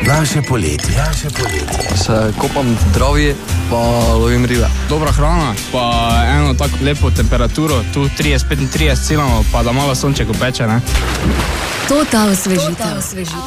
Naše poletje. Se kopam v Dravi, pa lovim ribe. Dobra hrana, pa eno tako lepo temperaturo, tu 30-35 cilamo, pa da malo sonček upeče, ne? Total osvežitev.